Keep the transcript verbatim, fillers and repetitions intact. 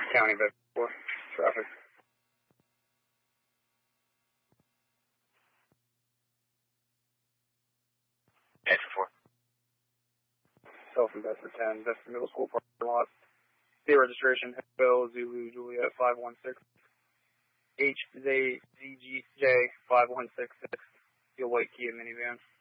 County Bedford traffic. Bedford four. Self from Bedford ten, Bedford Middle School parking lot. The registration, Bill Zulu Juliet five one six. H Z G J five one six six. Your white Kia minivan.